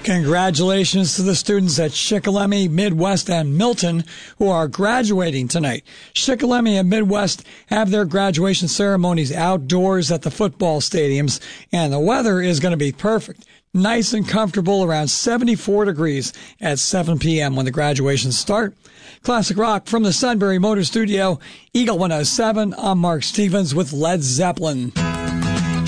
Congratulations to the students at Shikellamy, Midwest, and Milton who are graduating tonight. Shikellamy and Midwest have their graduation ceremonies outdoors at the football stadiums, and the weather is going to be perfect. Nice and comfortable, around 74 degrees at 7 p.m. when the graduations start. Classic rock from the Sunbury Motor Studio, Eagle 107. I'm Mark Stevens with Led Zeppelin.